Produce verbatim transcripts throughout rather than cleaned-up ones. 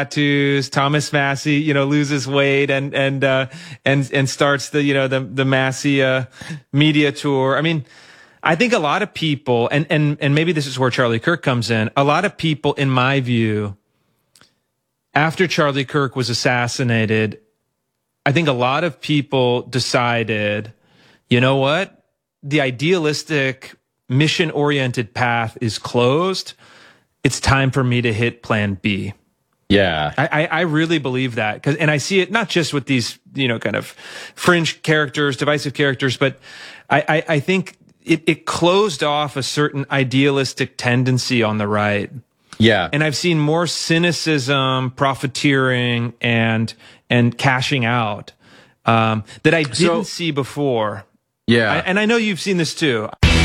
tattoos. Thomas Massey, you know, loses weight and and uh, and and starts the you know the the Massey uh, media tour. I mean, I think a lot of people, and and and maybe this is where Charlie Kirk comes in. A lot of people, in my view, after Charlie Kirk was assassinated, I think a lot of people decided, you know what, the idealistic, mission-oriented path is closed. It's time for me to hit Plan B. Yeah, I, I really believe that, because, and I see it not just with these, you know, kind of fringe characters, divisive characters, but I, I, I think it, it closed off a certain idealistic tendency on the right. Yeah, and I've seen more cynicism, profiteering, and and cashing out um, that I didn't so, see before. Yeah, I, and I know you've seen this too.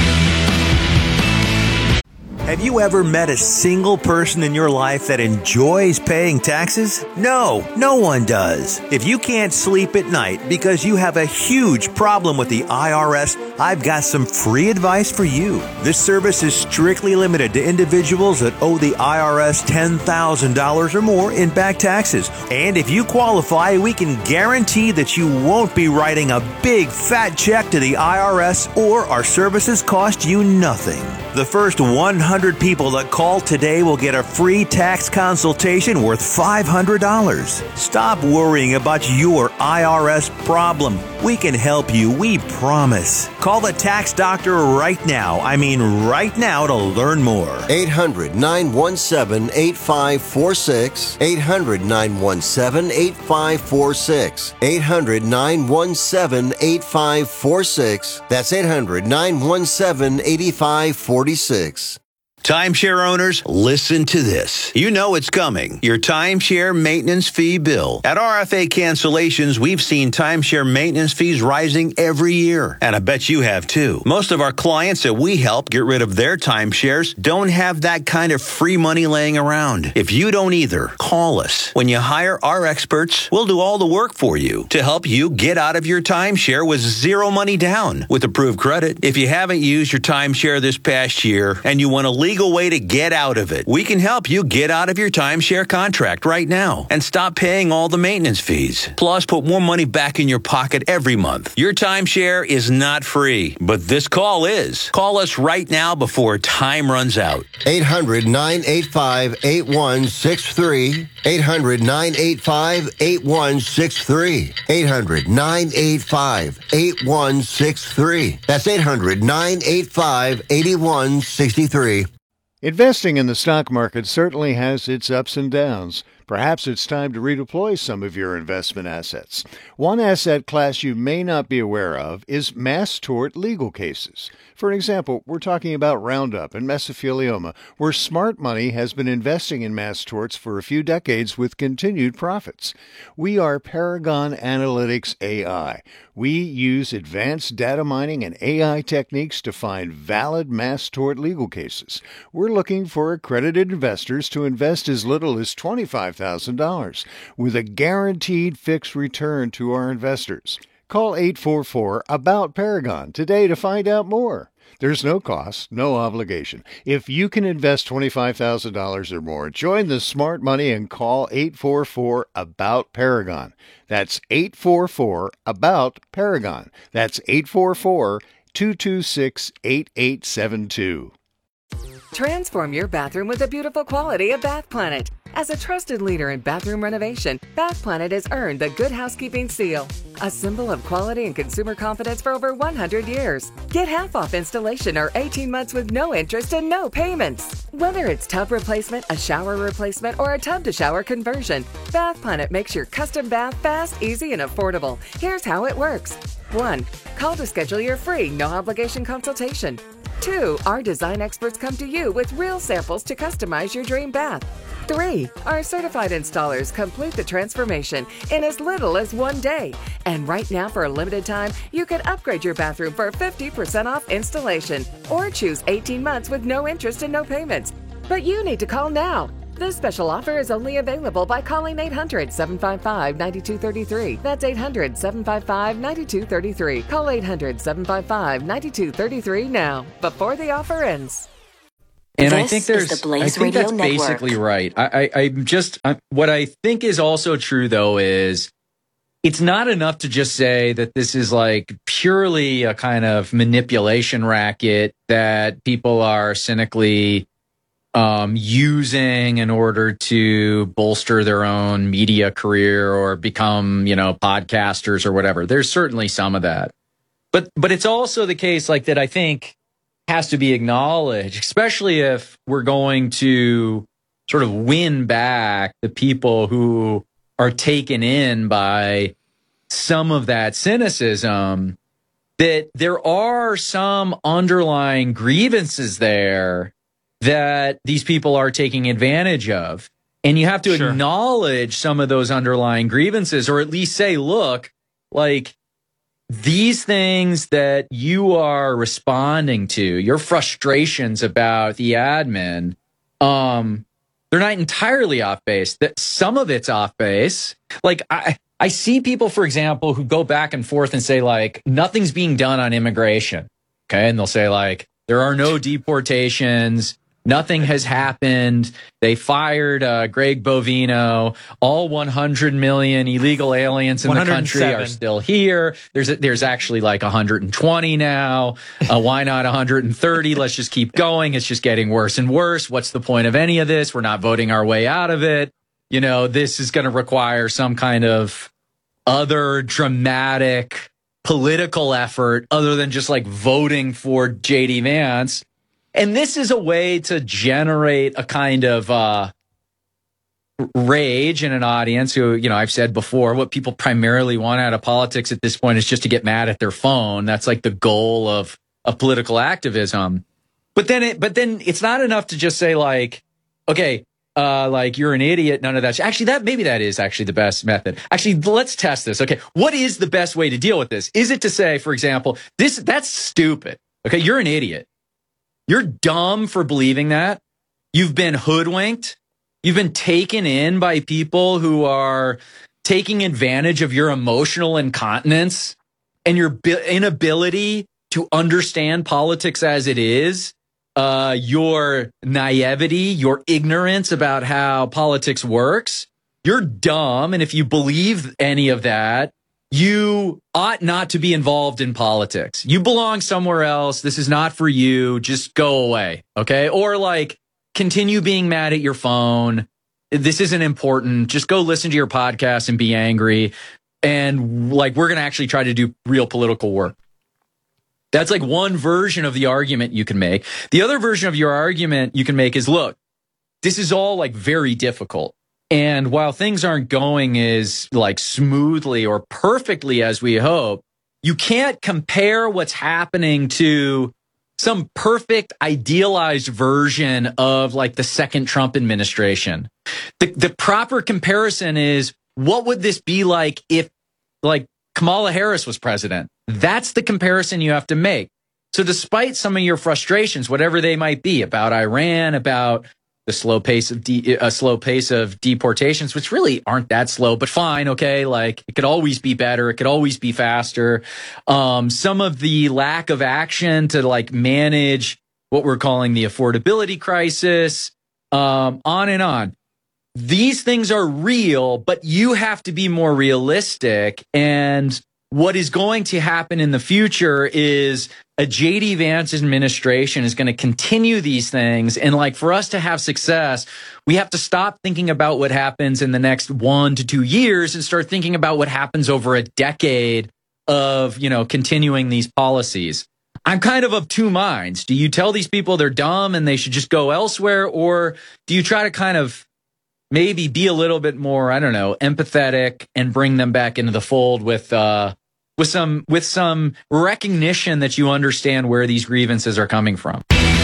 Have you ever met a single person in your life that enjoys paying taxes? No, no one does. If you can't sleep at night because you have a huge problem with the I R S, I've got some free advice for you. This service is strictly limited to individuals that owe the I R S ten thousand dollars or more in back taxes. And if you qualify, we can guarantee that you won't be writing a big fat check to the I R S, or our services cost you nothing. The first one hundred people that call today will get a free tax consultation worth five hundred dollars. Stop worrying about your I R S problem. We can help you, we promise. Call the tax doctor right now. I mean right now to learn more. eight hundred, nine one seven, eight five four six. eight hundred, nine one seven, eight five four six. eight hundred, nine one seven, eight five four six. That's eight hundred, nine one seven, eight five four six. Timeshare owners, listen to this. You know it's coming. Your timeshare maintenance fee bill. At R F A Cancellations, we've seen timeshare maintenance fees rising every year. And I bet you have too. Most of our clients that we help get rid of their timeshares don't have that kind of free money laying around. If you don't either, call us. When you hire our experts, we'll do all the work for you to help you get out of your timeshare with zero money down with approved credit. If you haven't used your timeshare this past year and you want to leave way to get out of it, we can help you get out of your timeshare contract right now and stop paying all the maintenance fees. Plus, put more money back in your pocket every month. Your timeshare is not free, but this call is. Call us right now before time runs out. eight hundred, nine eight five, eight one six three. eight hundred, nine eight five, eight one six three. eight hundred, nine eight five, eight one six three. That's eight hundred, nine eight five, eight one six three. Investing in the stock market certainly has its ups and downs. Perhaps it's time to redeploy some of your investment assets. One asset class you may not be aware of is mass tort legal cases. For example, we're talking about Roundup and mesothelioma, where smart money has been investing in mass torts for a few decades with continued profits. We are Paragon Analytics A I. We use advanced data mining and A I techniques to find valid mass tort legal cases. We're looking for accredited investors to invest as little as twenty-five thousand dollars, with a guaranteed fixed return to our investors. Call eight four four, A B O U T, Paragon today to find out more. There's no cost, no obligation. If you can invest twenty-five thousand dollars or more, join the smart money and call eight four four, A B O U T, Paragon. That's eight four four, A B O U T, Paragon. That's eight four four, two two six, eight eight seven two. Transform your bathroom with the beautiful quality of Bath Planet. As a trusted leader in bathroom renovation, Bath Planet has earned the Good Housekeeping seal, a symbol of quality and consumer confidence for over one hundred years. Get half off installation or eighteen months with no interest and no payments. Whether it's tub replacement, a shower replacement, or a tub-to-shower conversion, Bath Planet makes your custom bath fast, easy, and affordable. Here's how it works. one. Call to schedule your free, no-obligation consultation. two. Our design experts come to you with real samples to customize your dream bath. three. Our certified installers complete the transformation in as little as one day. And right now, for a limited time, you can upgrade your bathroom for fifty percent off installation or choose eighteen months with no interest and no payments. But you need to call now. This special offer is only available by calling eight hundred, seven five five, nine two three three. That's eight hundred, seven five five, nine two three three. Call eight hundred, seven five five, nine two three three now, before the offer ends. And this I think there's, is the Blaze I think Radio that's Network. basically right. I, I, I'm just, I, what I think is also true though is it's not enough to just say that this is like purely a kind of manipulation racket that people are cynically um, using in order to bolster their own media career or become, you know, podcasters or whatever. There's certainly some of that. But, but it's also the case like that I think has to be acknowledged, especially if we're going to sort of win back the people who are taken in by some of that cynicism, that there are some underlying grievances there that these people are taking advantage of. And you have to Sure. acknowledge some of those underlying grievances, or at least say, look, like, these things that you are responding to, your frustrations about the admin, um, they're not entirely off base. That some of it's off base. Like I, I see people, for example, who go back and forth and say like nothing's being done on immigration. Okay, and they'll say like there are no deportations. Nothing has happened. They fired uh, Greg Bovino. All one hundred million illegal aliens in the country are still here. There's a, there's actually like one hundred twenty now. Uh, why not one hundred thirty? Let's just keep going. It's just getting worse and worse. What's the point of any of this? We're not voting our way out of it. You know, this is going to require some kind of other dramatic political effort other than just like voting for J D Vance. And this is a way to generate a kind of uh, rage in an audience who, you know, I've said before, what people primarily want out of politics at this point is just to get mad at their phone. That's like the goal of, of political activism. But then it, but then it's not enough to just say like, okay, uh, like you're an idiot. None of that. Actually, that maybe that is actually the best method. Actually, let's test this. Okay, what is the best way to deal with this? Is it to say, for example, this that's stupid. Okay, you're an idiot. You're dumb for believing that. You've been hoodwinked. You've been taken in by people who are taking advantage of your emotional incontinence and your inability to understand politics as it is, uh, your naivety, your ignorance about how politics works. You're dumb. And if you believe any of that, you ought not to be involved in politics. You belong somewhere else. This is not for you. Just go away. Okay. Or like continue being mad at your phone. This isn't important. Just go listen to your podcast and be angry. And like, we're going to actually try to do real political work. That's like one version of the argument you can make. The other version of your argument you can make is, look, this is all like very difficult. And while things aren't going as like smoothly or perfectly as we hope, you can't compare what's happening to some perfect idealized version of like the second Trump administration. The, the proper comparison is, what would this be like if like Kamala Harris was president? That's the comparison you have to make. So despite some of your frustrations, whatever they might be about Iran, about the slow pace of de- a slow pace of deportations, which really aren't that slow, but fine. Okay. Like it could always be better. It could always be faster. Um, some of the lack of action to like manage what we're calling the affordability crisis, um, on and on. These things are real, but you have to be more realistic. And what is going to happen in the future is a J D Vance administration is going to continue these things. And like for us to have success, we have to stop thinking about what happens in the next one to two years and start thinking about what happens over a decade of, you know, continuing these policies. I'm kind of of two minds. Do you tell these people they're dumb and they should just go elsewhere? Or do you try to kind of maybe be a little bit more, I don't know, empathetic and bring them back into the fold with, uh, with some, with some recognition that you understand where these grievances are coming from?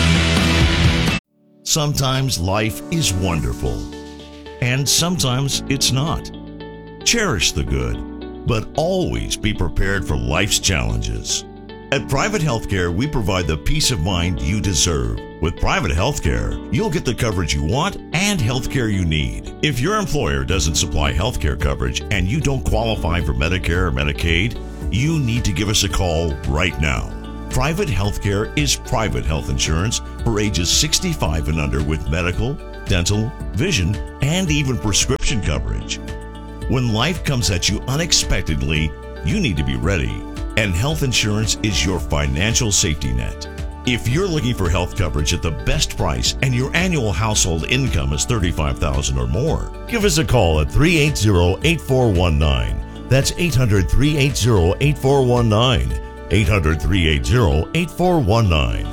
Sometimes life is wonderful, and sometimes it's not. Cherish the good, but always be prepared for life's challenges. At Private Healthcare, we provide the peace of mind you deserve. With Private Healthcare, you'll get the coverage you want and healthcare you need. If your employer doesn't supply healthcare coverage and you don't qualify for Medicare or Medicaid, you need to give us a call right now. Private healthcare is private health insurance for ages sixty-five and under with medical, dental, vision, and even prescription coverage. When life comes at you unexpectedly, you need to be ready, and health insurance is your financial safety net. If you're looking for health coverage at the best price and your annual household income is thirty-five thousand dollars or more, give us a call at three eight zero, eight four one nine. That's eight hundred, three eight zero, eight four one nine. eight hundred, three eight zero, eight four one nine.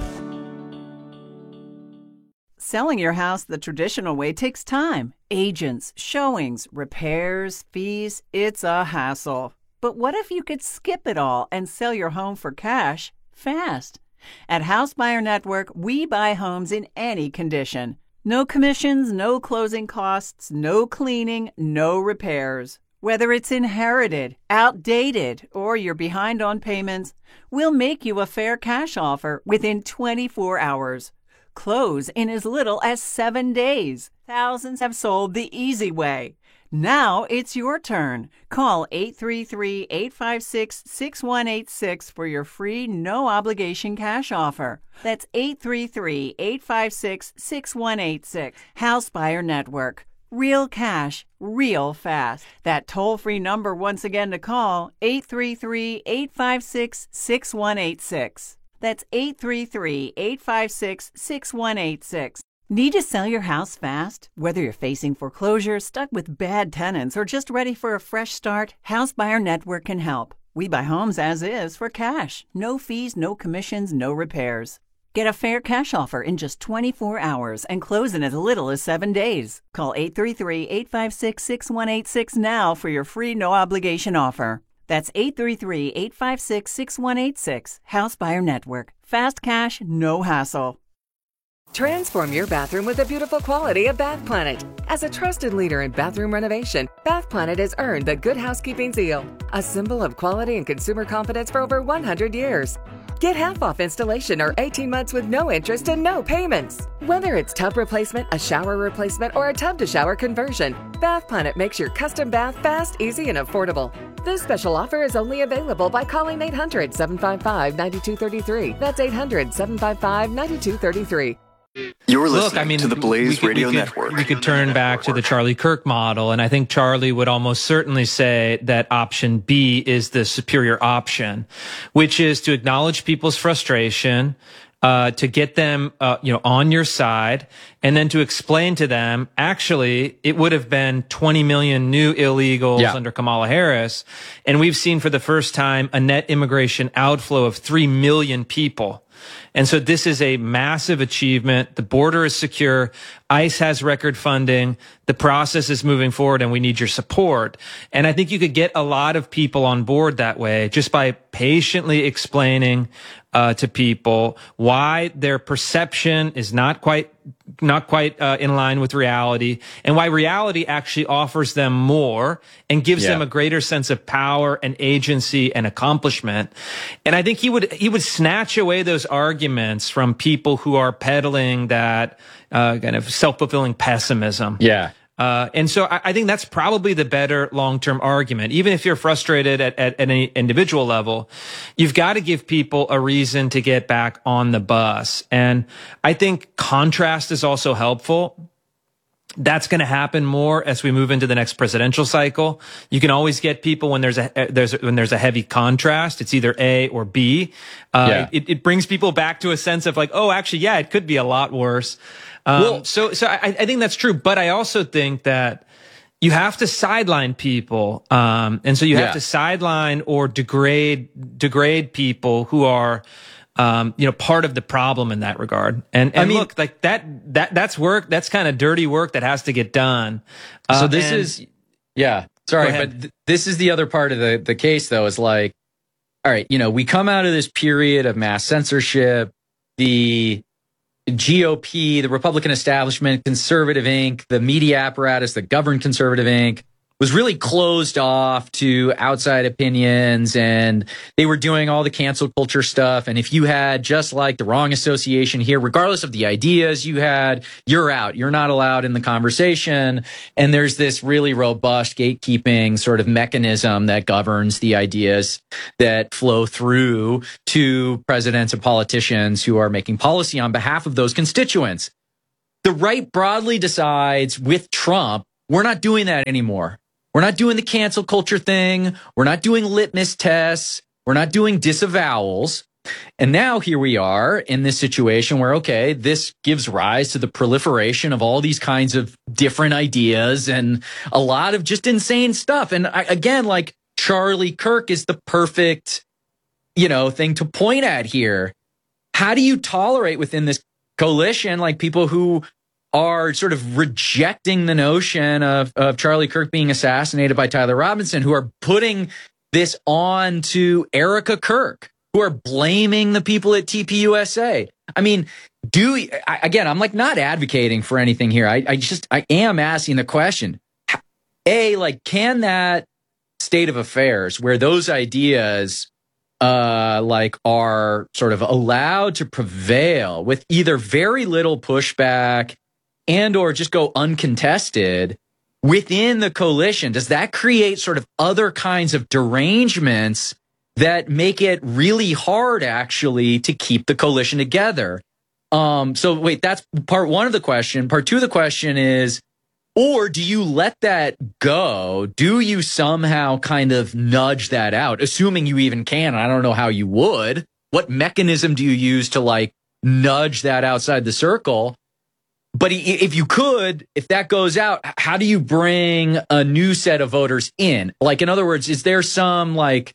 Selling your house the traditional way takes time. Agents, showings, repairs, fees. It's a hassle. But what if you could skip it all and sell your home for cash fast? At House Buyer Network, we buy homes in any condition. No commissions, no closing costs, no cleaning, no repairs. Whether it's inherited, outdated, or you're behind on payments, we'll make you a fair cash offer within twenty-four hours. Close in as little as seven days. Thousands have sold the easy way. Now it's your turn. Call eight three three, eight five six, six one eight six for your free no-obligation cash offer. That's eight three three, eight five six, six one eight six. House Buyer Network. Real cash, real fast. That toll-free number once again to call, eight three three, eight five six, six one eight six. That's eight three three, eight five six, six one eight six. Need to sell your house fast? Whether you're facing foreclosure, stuck with bad tenants, or just ready for a fresh start, House Buyer Network can help. We buy homes as is for cash. No fees, no commissions, no repairs. Get a fair cash offer in just twenty-four hours and close in as little as seven days. Call eight three three, eight five six, six one eight six now for your free no-obligation offer. That's eight three three, eight five six, six one eight six. House Buyer Network. Fast cash, no hassle. Transform your bathroom with the beautiful quality of Bath Planet. As a trusted leader in bathroom renovation, Bath Planet has earned the Good Housekeeping seal, a symbol of quality and consumer confidence for over one hundred years. Get half off installation or eighteen months with no interest and no payments. Whether it's tub replacement, a shower replacement, or a tub-to-shower conversion, Bath Planet makes your custom bath fast, easy, and affordable. This special offer is only available by calling eight hundred, seven five five, nine two three three. That's eight hundred, seven five five, nine two three three. You're listening Look, I mean, to the Blaze we could, Radio we could, Network. We could turn back to the Charlie Kirk model, and I think Charlie would almost certainly say that option B is the superior option, which is to acknowledge people's frustration, uh, to get them, uh, you know, on your side, and then to explain to them, actually, it would have been twenty million new illegals yeah. under Kamala Harris, and we've seen for the first time a net immigration outflow of three million people. And so this is a massive achievement. The border is secure. ICE has record funding. The process is moving forward, and we need your support. And I think you could get a lot of people on board that way just by patiently explaining uh, to people why their perception is not quite not quite uh, in line with reality, and why reality actually offers them more and gives yeah. them a greater sense of power and agency and accomplishment. And I think he would he would snatch away those arguments from people who are peddling that uh, kind of self-fulfilling pessimism. Yeah. Uh, and so I, I think that's probably the better long-term argument. Even if you're frustrated at, at, at any individual level, you've got to give people a reason to get back on the bus. And I think contrast is also helpful. That's going to happen more as we move into the next presidential cycle. You can always get people when there's a there's when there's a heavy contrast. It's either A or B. Uh, yeah. it, it brings people back to a sense of like, oh, actually, yeah, it could be a lot worse. Um, well, so, so I, I think that's true, but I also think that you have to sideline people. Um, and so you have yeah. to sideline or degrade, degrade people who are, um, you know, part of the problem in that regard. And, and I mean, look, like that, that, that's work. That's kind of dirty work that has to get done. Uh, so this and, is, yeah, sorry, but th- this is the other part of the, the case though, is like, all right, you know, we come out of this period of mass censorship, the G O P, the Republican establishment, conservative Incorporated, the media apparatus that govern conservative Incorporated, was really closed off to outside opinions, and they were doing all the cancel culture stuff. And if you had just like the wrong association here, regardless of the ideas you had, you're out. You're not allowed in the conversation. And there's this really robust gatekeeping sort of mechanism that governs the ideas that flow through to presidents and politicians who are making policy on behalf of those constituents. The right broadly decides with Trump, we're not doing that anymore. We're not doing the cancel culture thing. We're not doing litmus tests. We're not doing disavowals. And now here we are in this situation where, okay, this gives rise to the proliferation of all these kinds of different ideas and a lot of just insane stuff. And I, again, like Charlie Kirk is the perfect, you know, thing to point at here. How do you tolerate within this coalition, like people who are sort of rejecting the notion of, of Charlie Kirk being assassinated by Tyler Robinson, who are putting this on to Erica Kirk, who are blaming the people at T P U S A? I mean, do I, again, I'm like not advocating for anything here. I, I just, I am asking the question, A, like, can that state of affairs where those ideas uh, like are sort of allowed to prevail with either very little pushback and or just go uncontested within the coalition, does that create sort of other kinds of derangements that make it really hard actually to keep the coalition together? Um, so wait, that's part one of the question. Part two of the question is, or do you let that go? Do you somehow kind of nudge that out, assuming you even can? I don't know how you would. What mechanism do you use to like nudge that outside the circle? But if you could, if that goes out, how do you bring a new set of voters in? Like, in other words, is there some like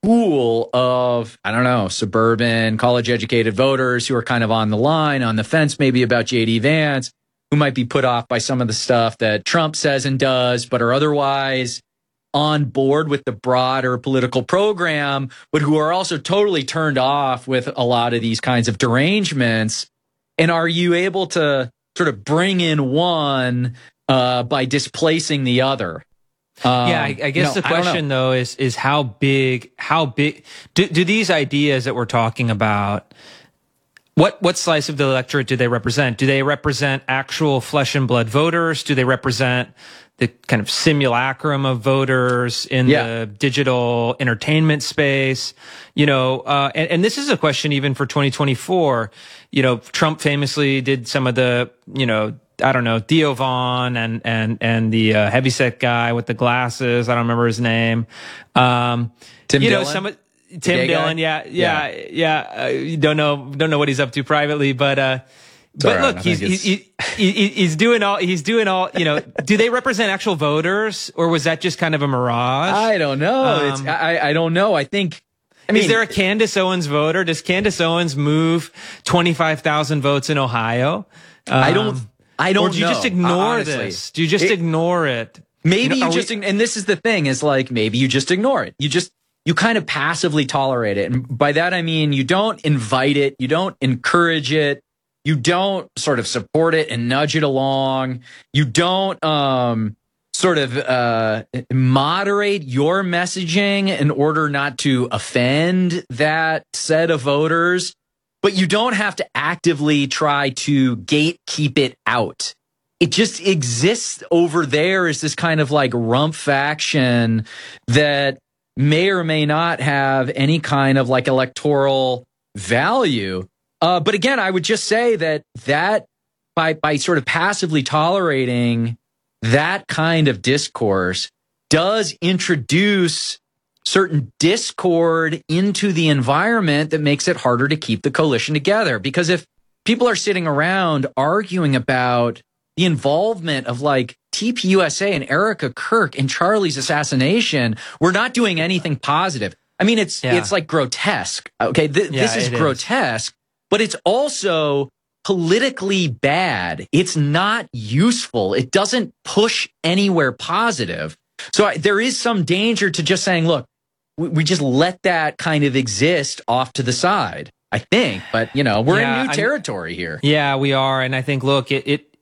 pool of, I don't know, suburban college educated voters who are kind of on the line, on the fence, maybe about J D Vance, who might be put off by some of the stuff that Trump says and does, but are otherwise on board with the broader political program, but who are also totally turned off with a lot of these kinds of derangements? And are you able to sort of bring in one uh, by displacing the other? Um, yeah, I, I guess you know, the question though is is how big, how big do, do these ideas that we're talking about? What what slice of the electorate do they represent? Do they represent actual flesh and blood voters? Do they represent the kind of simulacrum of voters in yeah. the digital entertainment space? You know, uh, and, and this is a question even for twenty twenty-four. You know, Trump famously did some of the, you know, I don't know, Theo Vaughn and and and the uh, heavyset guy with the glasses. I don't remember his name. Um, Tim you Dillon? know, some Tim Dillon. Yeah, yeah, yeah. yeah. Uh, you don't know don't know what he's up to privately, but. Uh, But right. look, he's, he, he, he, he's doing all, he's doing all, you know, do they represent actual voters or was that just kind of a mirage? I don't know. Um, it's, I, I don't know. I think, I mean, is there a Candace Owens voter? Does Candace Owens move twenty-five thousand votes in Ohio? Um, I don't, I don't know. Or do you just ignore uh, this? Do you just it, ignore it? Maybe you, know, you just, we, and this is the thing is like, maybe you just ignore it. You just, you kind of passively tolerate it. And by that, I mean, you don't invite it. You don't encourage it. You don't sort of support it and nudge it along. You don't um, sort of uh, moderate your messaging in order not to offend that set of voters. But you don't have to actively try to gatekeep it out. It just exists over there as this kind of like rump faction that may or may not have any kind of like electoral value. Uh, but again, I would just say that that by by sort of passively tolerating that kind of discourse does introduce certain discord into the environment that makes it harder to keep the coalition together. Because if people are sitting around arguing about the involvement of like T P U S A and Erica Kirk in Charlie's assassination, we're not doing anything positive. I mean, it's yeah. it's like grotesque. Okay, Th- yeah, this is grotesque. Is. But it's also politically bad. It's not useful. It doesn't push anywhere positive. So I, there is some danger to just saying, look, we, we just let that kind of exist off to the side, I think. But, you know, we're yeah, in new territory I, here. Yeah, we are. And I think, look, it, it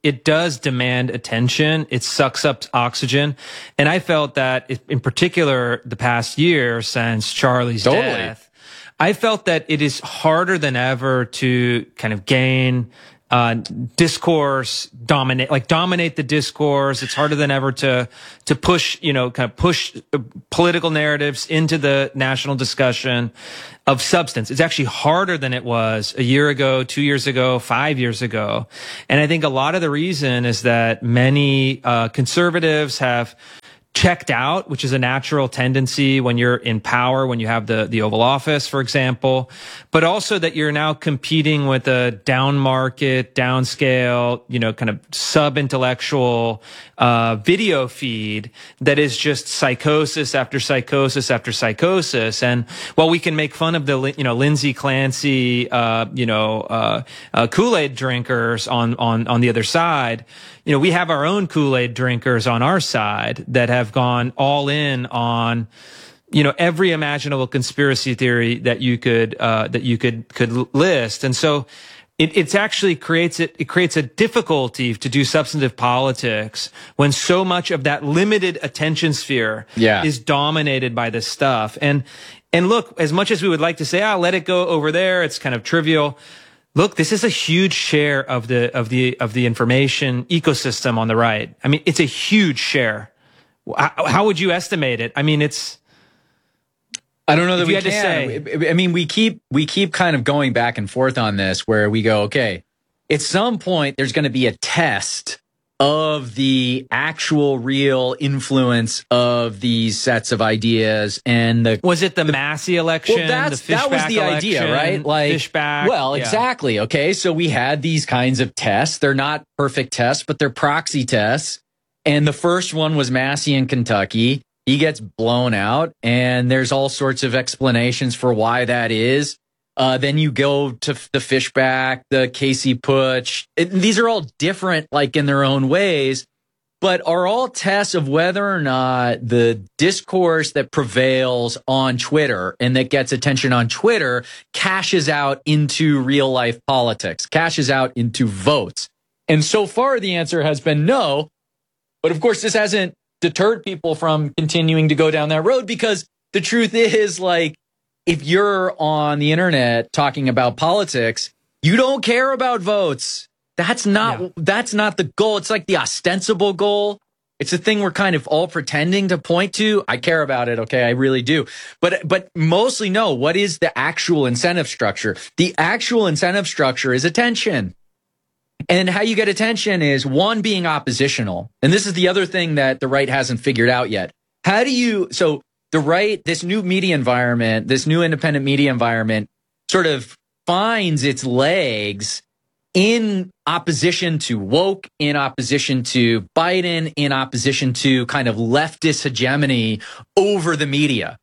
it does demand attention. It sucks up oxygen. And I felt that in particular the past year since Charlie's totally. death, I felt that it is harder than ever to kind of gain uh discourse, dominate, like dominate the discourse. It's harder than ever to to push, you know, kind of push political narratives into the national discussion of substance. It's actually harder than it was a year ago, two years ago, five years ago. And I think a lot of the reason is that many uh conservatives have checked out, which is a natural tendency when you're in power, when you have the, the Oval Office, for example, but also that you're now competing with a down market, downscale, you know, kind of sub-intellectual uh video feed that is just psychosis after psychosis after psychosis. And while we can make fun of the, you know, Lindsay Clancy, uh, you know, uh, uh Kool-Aid drinkers on, on, on the other side, you know, we have our own Kool-Aid drinkers on our side that have gone all in on, you know, every imaginable conspiracy theory that you could, uh, that you could, could list. And so it, it's actually creates it, it creates a difficulty to do substantive politics when so much of that limited attention sphere yeah. is dominated by this stuff. And, and look, as much as we would like to say, ah, let it go over there, it's kind of trivial. Look, this is a huge share of the, of the, of the information ecosystem on the right. I mean, it's a huge share. How, how would you estimate it? I mean, it's, I don't know that if we you had can. to say, I mean, we keep, we keep kind of going back and forth on this where we go, okay, at some point there's going to be a test of the actual real influence of these sets of ideas. And the was it the, the Massey election? Well, that's, the that was the election, idea, right? Like, Fishback. Well, yeah. exactly. Okay. So we had these kinds of tests. They're not perfect tests, but they're proxy tests. And the first one was Massey in Kentucky. He gets blown out, and there's all sorts of explanations for why that is. Uh, then you go to the Fishback, the Casey Putsch. It, these are all different, like in their own ways, but are all tests of whether or not the discourse that prevails on Twitter and that gets attention on Twitter cashes out into real life politics, cashes out into votes. And so far, the answer has been no. But of course, this hasn't deterred people from continuing to go down that road, because the truth is, like, if you're on the internet talking about politics, you don't care about votes. That's not, yeah. that's not the goal. It's like the ostensible goal. It's a thing we're kind of all pretending to point to. I care about it. Okay. I really do. But, but mostly no. What is the actual incentive structure? The actual incentive structure is attention. And how you get attention is, one, being oppositional. And this is the other thing that the right hasn't figured out yet. How do you, so the right, this new media environment, this new independent media environment sort of finds its legs in opposition to woke, in opposition to Biden, in opposition to kind of leftist hegemony over the media.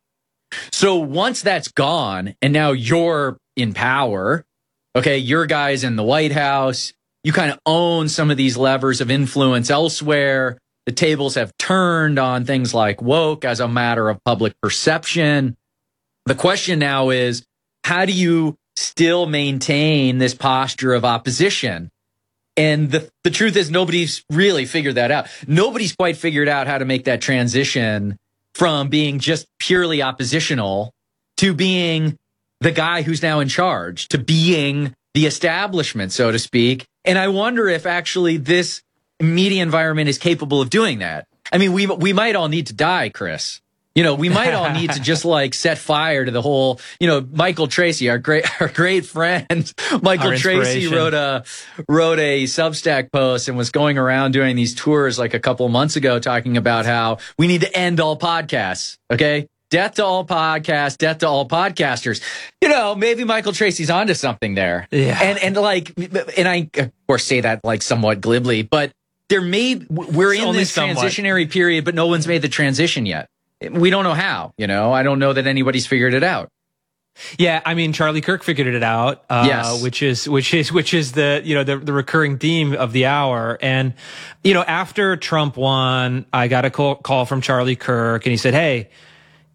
So once that's gone, and now you're in power, okay, your guys in the White House, you kind of own some of these levers of influence elsewhere. The tables have turned on things like woke as a matter of public perception. The question now is, how do you still maintain this posture of opposition? And the, the truth is, nobody's really figured that out. Nobody's quite figured out how to make that transition from being just purely oppositional to being the guy who's now in charge, to being the establishment, so to speak. And I wonder if actually this media environment is capable of doing that. I mean, we we might all need to die, Chris. You know, we might all need to just like set fire to the whole, you know, Michael Tracy, our great our great friend, Michael Our Tracy wrote a wrote a Substack post and was going around doing these tours like a couple of months ago, talking about how we need to end all podcasts. Okay. Death to all podcasts, death to all podcasters. You know, maybe Michael Tracy's onto something there. Yeah. And, and like, and I, of course, say that like somewhat glibly, but there may, we're It's in only this somewhat. transitionary period, but no one's made the transition yet. We don't know how, you know, I don't know that anybody's figured it out. Yeah, I mean, Charlie Kirk figured it out, uh, Yes. which is, which is, which is the, you know, the, the recurring theme of the hour. And, you know, after Trump won, I got a call, call from Charlie Kirk, and he said, hey,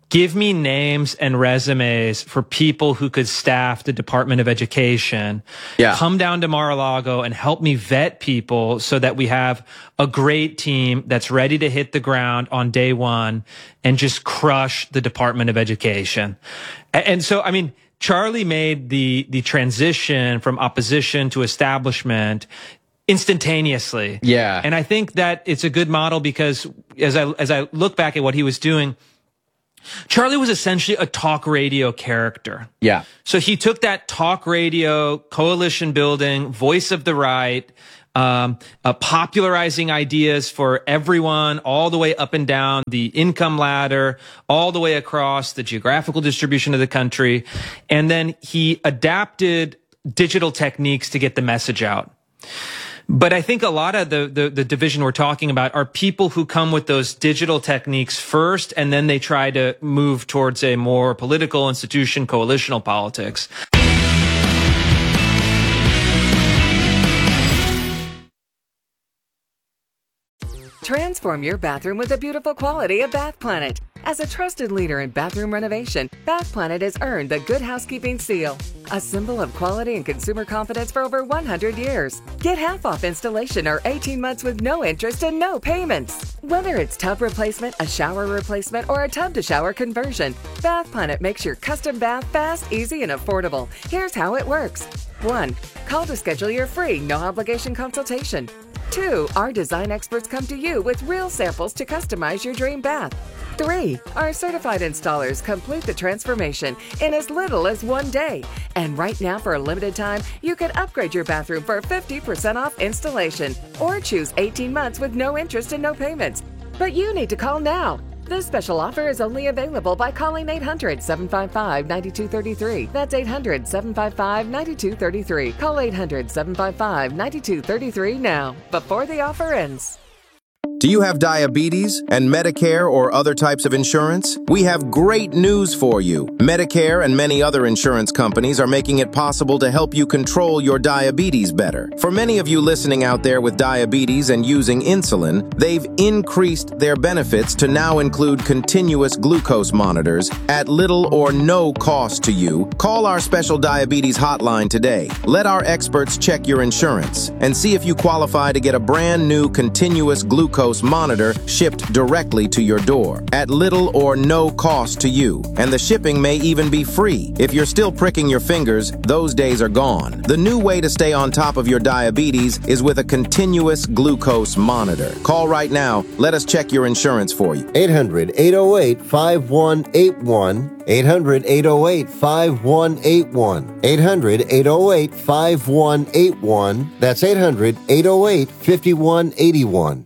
give me names and resumes for people who could staff the Department of Education. Yeah. Come down to Mar-a-Lago and help me vet people so that we have a great team that's ready to hit the ground on day one and just crush the Department of Education. And, and so, I mean, Charlie made the, the transition from opposition to establishment instantaneously. Yeah. And I think that it's a good model because as I, as I look back at what he was doing, Charlie was essentially a talk radio character. Yeah. So he took that talk radio, coalition building, voice of the right, um, uh, popularizing ideas for everyone all the way up and down the income ladder, all the way across the geographical distribution of the country. And then he adapted digital techniques to get the message out. But I think a lot of the, the, the division we're talking about are people who come with those digital techniques first, and then they try to move towards a more political institution, coalitional politics. Transform your bathroom with the beautiful quality of Bath Planet. As a trusted leader in bathroom renovation, Bath Planet has earned the Good Housekeeping Seal, a symbol of quality and consumer confidence for over one hundred years. Get half off installation or eighteen months with no interest and no payments. Whether it's tub replacement, a shower replacement, or a tub-to-shower conversion, Bath Planet makes your custom bath fast, easy, and affordable. Here's how it works. one. Call to schedule your free, no-obligation consultation. two. Our design experts come to you with real samples to customize your dream bath. three. Our certified installers complete the transformation in as little as one day. And right now, for a limited time, you can upgrade your bathroom for fifty percent off installation or choose eighteen months with no interest and no payments. But you need to call now. This special offer is only available by calling eight hundred, seven five five, nine two three three. That's eight hundred, seven five five, nine two three three. Call eight hundred, seven five five, nine two three three now, before the offer ends. Do you have diabetes and Medicare or other types of insurance? We have great news for you. Medicare and many other insurance companies are making it possible to help you control your diabetes better. For many of you listening out there with diabetes and using insulin, they've increased their benefits to now include continuous glucose monitors at little or no cost to you. Call our special diabetes hotline today. Let our experts check your insurance and see if you qualify to get a brand new continuous glucose monitor shipped directly to your door at little or no cost to you. And the shipping may even be free. If you're still pricking your fingers, those days are gone. The new way to stay on top of your diabetes is with a continuous glucose monitor. Call right now. Let us check your insurance for you. eight hundred, eight oh eight, five one eight one. eight hundred, eight oh eight, five one eight one. eight hundred, eight oh eight, five one eight one. That's eight hundred, eight oh eight, five one eight one.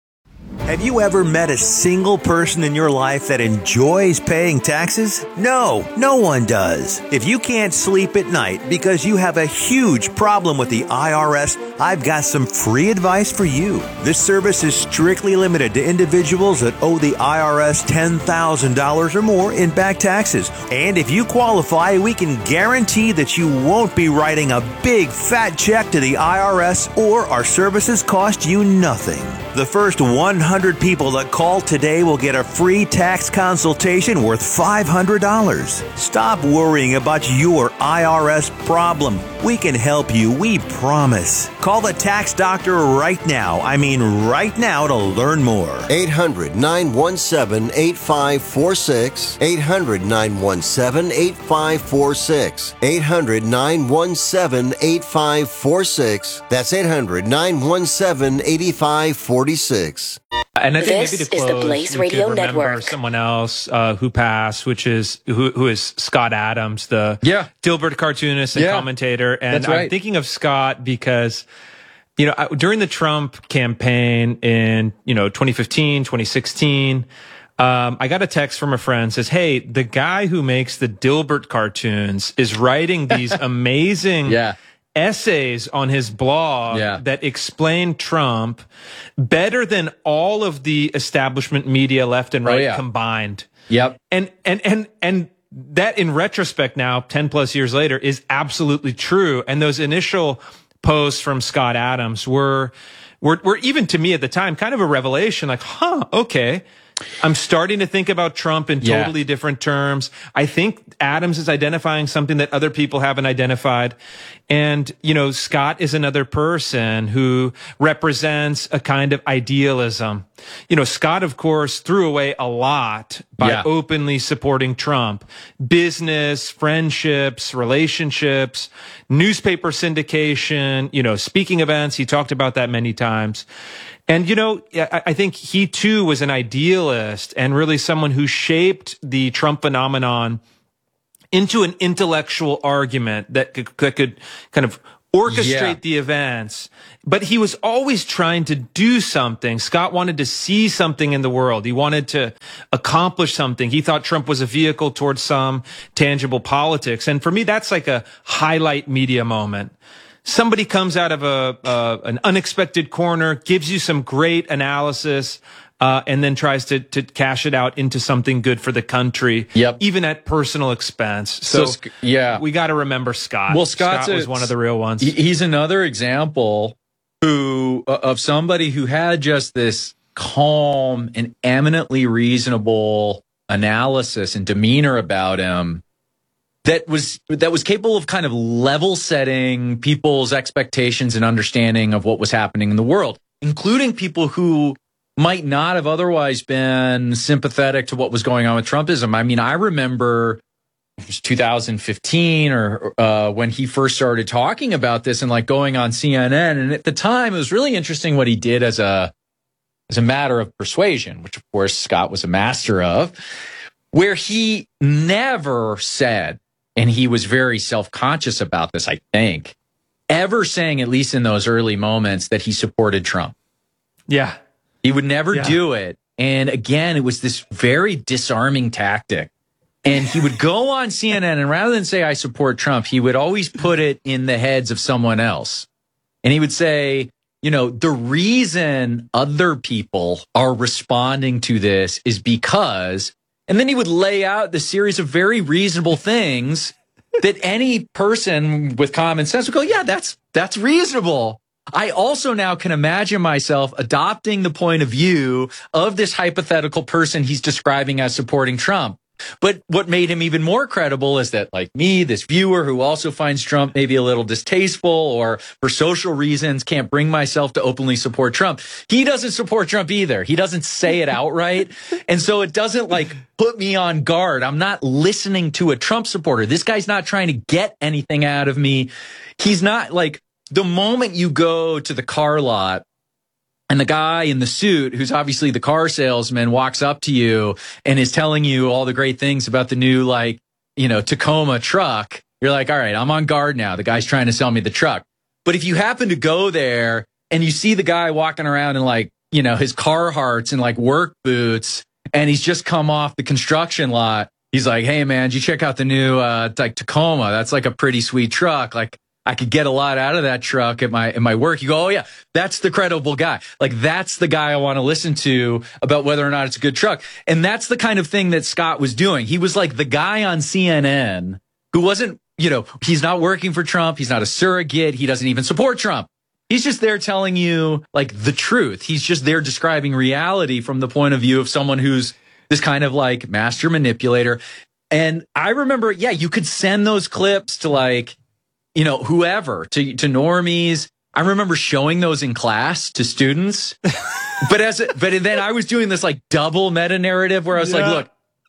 Have you ever met a single person in your life that enjoys paying taxes? No, no one does. If you can't sleep at night because you have a huge problem with the I R S, I've got some free advice for you. This service is strictly limited to individuals that owe the I R S ten thousand dollars or more in back taxes. And if you qualify, we can guarantee that you won't be writing a big fat check to the I R S, or our services cost you nothing. The first one hundred people that call today will get a free tax consultation worth five hundred dollars. Stop worrying about your I R S problem. We can help you, we promise. Call the tax doctor right now. I mean right now to learn more. eight hundred, nine one seven, eight five four six. eight hundred, nine one seven, eight five four six. eight hundred, nine one seven, eight five four six. That's eight hundred, nine one seven, eight five four six. And I think This maybe to is close, the Blaze we Radio could remember Network. someone else uh, who passed, which is who, who is Scott Adams, the Yeah. Dilbert cartoonist and Yeah. commentator. And That's I'm right. thinking of Scott because, you know, I- during the Trump campaign in, you know, twenty fifteen, twenty sixteen, um, I got a text from a friend says, "Hey, the guy who makes the Dilbert cartoons is writing these amazing Yeah. essays on his blog Yeah. that explain Trump better than all of the establishment media left and Oh, right yeah. combined." Yep. And, and, and, and that in retrospect now, ten plus years later, is absolutely true. And those initial posts from Scott Adams were, were, were even to me at the time kind of a revelation, like, huh, okay. I'm starting to think about Trump in Yeah. totally different terms. I think Adams is identifying something that other people haven't identified. And, you know, Scott is another person who represents a kind of idealism. You know, Scott, of course, threw away a lot by Yeah. openly supporting Trump. Business, friendships, relationships, newspaper syndication, you know, speaking events. He talked about that many times. And, you know, I I think he too was an idealist and really someone who shaped the Trump phenomenon into an intellectual argument that could, that could kind of orchestrate Yeah. the events. But he was always trying to do something. Scott wanted to see something in the world. He wanted to accomplish something. He thought Trump was a vehicle towards some tangible politics. And for me, that's like a highlight media moment. Somebody comes out of a uh, an unexpected corner, gives you some great analysis, uh, and then tries to to cash it out into something good for the country, Yep. even at personal expense. So, So, yeah. we got to remember Scott. Well, Scott's Scott was a- one of the real ones. He- He's another example who uh, of somebody who had just this calm and eminently reasonable analysis and demeanor about him that was that was capable of kind of level setting people's expectations and understanding of what was happening in the world, including people who might not have otherwise been sympathetic to what was going on with Trumpism. I mean, I remember it was two thousand fifteen or uh, when he first started talking about this and like going on C N N. And at the time, it was really interesting what he did as a as a matter of persuasion, which of course Scott was a master of, where he never said, and he was very self-conscious about this, I think, ever saying, at least in those early moments, that he supported Trump. Yeah. He would never Yeah. do it. And again, it was this very disarming tactic. And he would go on C N N, and rather than say, I support Trump, he would always put it in the heads of someone else. And he would say, you know, the reason other people are responding to this is because, and then he would lay out the series of very reasonable things that any person with common sense would go, yeah, that's, that's reasonable. I also now can imagine myself adopting the point of view of this hypothetical person he's describing as supporting Trump. But what made him even more credible is that, like me, this viewer who also finds Trump maybe a little distasteful or for social reasons can't bring myself to openly support Trump. He doesn't support Trump either. He doesn't say it outright. And so it doesn't like put me on guard. I'm not listening to a Trump supporter. This guy's not trying to get anything out of me. He's not like, the moment you go to the car lot and the guy in the suit, who's obviously the car salesman, walks up to you and is telling you all the great things about the new, like, you know, Tacoma truck, you're like, all right, I'm on guard now. The guy's trying to sell me the truck. But if you happen to go there and you see the guy walking around in like, you know, his Carhartts and like work boots, and he's just come off the construction lot, he's like, hey man, did you check out the new, uh, like Tacoma? That's like a pretty sweet truck. Like, I could get a lot out of that truck at my at my work. You go, oh yeah, that's the credible guy. Like that's the guy I want to listen to about whether or not it's a good truck. And that's the kind of thing that Scott was doing. He was like the guy on C N N who wasn't, you know, he's not working for Trump. He's not a surrogate. He doesn't even support Trump. He's just there telling you like the truth. He's just there describing reality from the point of view of someone who's this kind of like master manipulator. And I remember, yeah, you could send those clips to like, you know, whoever, to, to normies. I remember showing those in class to students. But as a, but then I was doing this like double meta narrative where I was Yeah. like, look,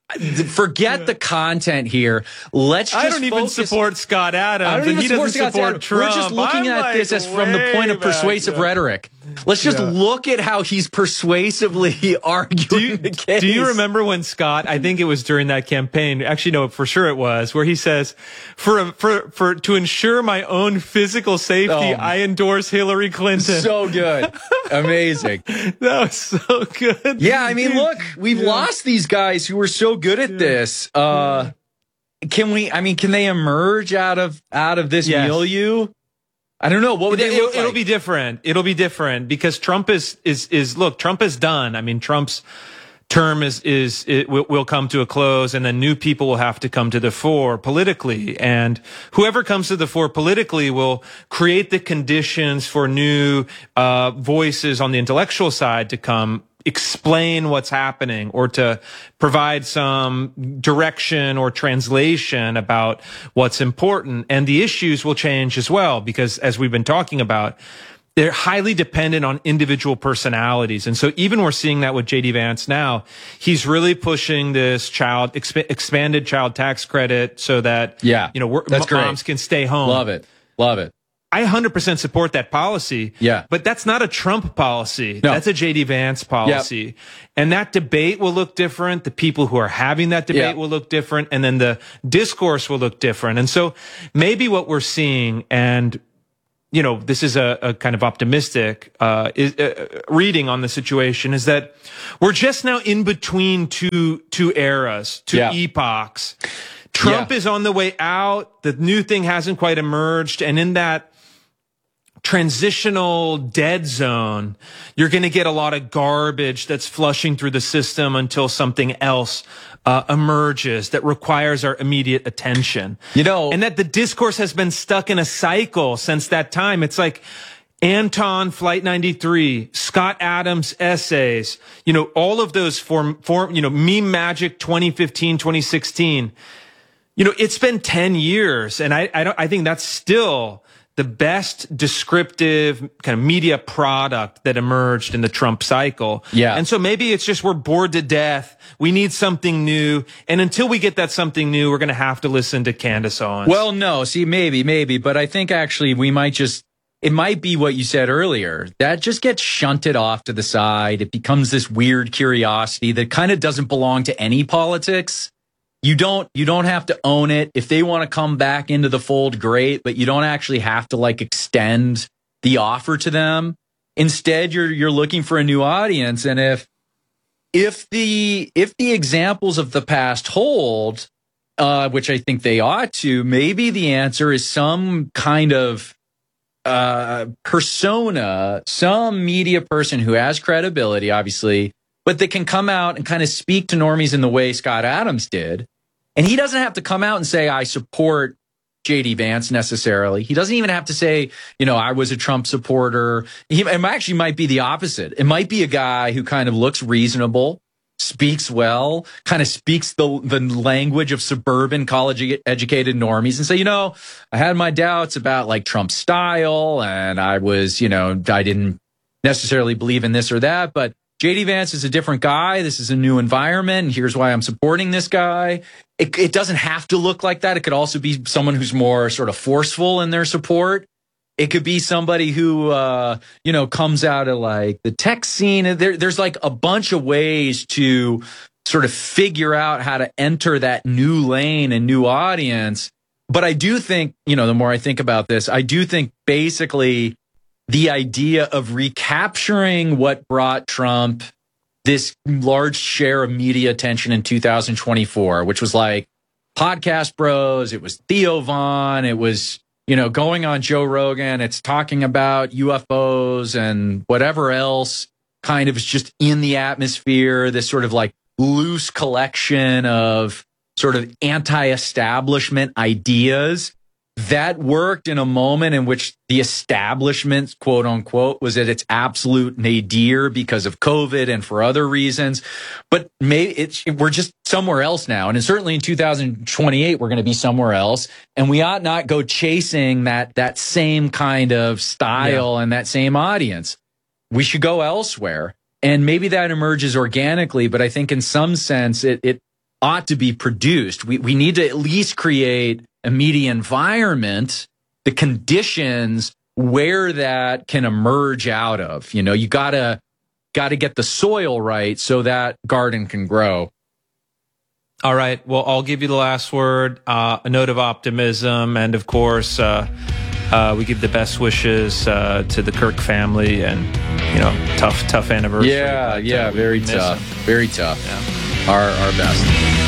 forget Yeah. the content here. Let's just I don't even focus- support Scott Adams. I don't and even he support doesn't Scott support Adams. Trump. We're just looking I'm at like this as from the point of way back, persuasive yeah. rhetoric. Let's just Yeah. look at how he's persuasively arguing Do you, the case. do you remember when Scott, I think it was during that campaign, actually no, for sure it was, where he says, for, a, for, for, to ensure my own physical safety, Oh. I endorse Hillary Clinton. So good. Amazing. That was so good. Yeah, I mean, look, we've Yeah. lost these guys who were so good at this. Uh, can we, I mean, can they emerge out of, out of this Yes. milieu? I don't know. What would It, they look will like? be different. It'll be different because Trump is, is, is, look, Trump is done. I mean, Trump's term is, is, it will, will come to a close and then new people will have to come to the fore politically. And whoever comes to the fore politically will create the conditions for new, uh, voices on the intellectual side to come explain what's happening or to provide some direction or translation about what's important. And the issues will change as well, because as we've been talking about, they're highly dependent on individual personalities. And so even we're seeing that with J D Vance now. He's really pushing this child exp- expanded child tax credit so that, yeah, you know, we're, that's m- moms great. can stay home. Love it. Love it. I one hundred percent support that policy. Yeah. But that's not a Trump policy. No. That's a J D Vance policy. Yep. And that debate will look different. The people who are having that debate yep. will look different. And then the discourse will look different. And so maybe what we're seeing, and, you know, this is a, a kind of optimistic uh, is, uh, reading on the situation, is that we're just now in between two, two eras, two yep. epochs. Trump yeah. is on the way out. The new thing hasn't quite emerged. And in that transitional dead zone, you're going to get a lot of garbage that's flushing through the system until something else uh, emerges that requires our immediate attention. You know, and that the discourse has been stuck in a cycle since that time. It's like Anton, Flight ninety-three, Scott Adams essays, you know, all of those form, form, you know, Meme Magic twenty fifteen, twenty sixteen. You know, it's been ten years, and I, I don't, I think that's still the best descriptive kind of media product that emerged in the Trump cycle. Yeah. And so maybe it's just we're bored to death. We need something new. And until we get that something new, we're going to have to listen to Candace Owens. Well, no, see, maybe, maybe, but I think actually we might just, it might be what you said earlier. That just gets shunted off to the side. It becomes this weird curiosity that kind of doesn't belong to any politics. You don't, you don't have to own it. If they want to come back into the fold, great, but you don't actually have to like extend the offer to them. Instead, you're, you're looking for a new audience. And if, if the, if the examples of the past hold, uh, which I think they ought to, maybe the answer is some kind of, uh, persona, some media person who has credibility, obviously, but that can come out and kind of speak to normies in the way Scott Adams did. And he doesn't have to come out and say, I support J D Vance necessarily. He doesn't even have to say, you know, I was a Trump supporter. He it actually might be the opposite. It might be a guy who kind of looks reasonable, speaks well, kind of speaks the, the language of suburban college educated normies and say, you know, I had my doubts about like Trump's style and I was, you know, I didn't necessarily believe in this or that, but J D Vance is a different guy. This is a new environment. And here's why I'm supporting this guy. It, it doesn't have to look like that. It could also be someone who's more sort of forceful in their support. It could be somebody who, uh, you know, comes out of like the tech scene. There, there's like a bunch of ways to sort of figure out how to enter that new lane and new audience. But I do think, you know, the more I think about this, I do think basically the idea of recapturing what brought Trump this large share of media attention in two thousand twenty-four, which was like Podcast Bros, it was Theo Vaughn, it was, you know, going on Joe Rogan, it's talking about U F Os and whatever else kind of is just in the atmosphere, this sort of like loose collection of sort of anti-establishment ideas. That worked in a moment in which the establishment, quote unquote, was at its absolute nadir because of COVID and for other reasons. But maybe it's, we're just somewhere else now. And certainly in two thousand twenty-eight, we're going to be somewhere else. And we ought not go chasing that, that same kind of style yeah. and that same audience. We should go elsewhere. And maybe that emerges organically, but I think in some sense it, it ought to be produced. We, we need to at least create a media environment, the conditions where that can emerge out of. You know, you gotta gotta get the soil right so that garden can grow. All right. Well, I'll give you the last word. Uh, a note of optimism, and of course, uh, uh, we give the best wishes uh, to the Kirk family, and you know, tough, tough anniversary. Yeah, but, yeah, uh, very tough, him. very tough. Yeah. Our our best.